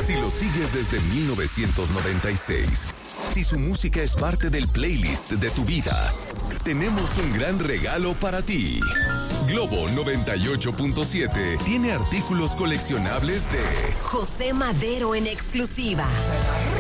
Si lo sigues desde 1996, si su música es parte del playlist de tu vida, tenemos un gran regalo para ti. Globo 98.7 tiene artículos coleccionables de José Madero en exclusiva.